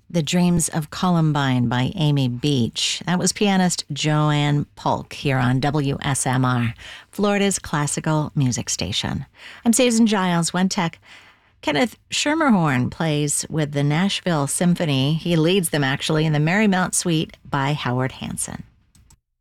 The Dreams of Columbine by Amy Beach. That was pianist Joanne Polk here on WSMR, Florida's classical music station. I'm Susan Giles, One Tech. Kenneth Schermerhorn plays with the Nashville Symphony. He leads them actually in the Marymount Suite by Howard Hanson.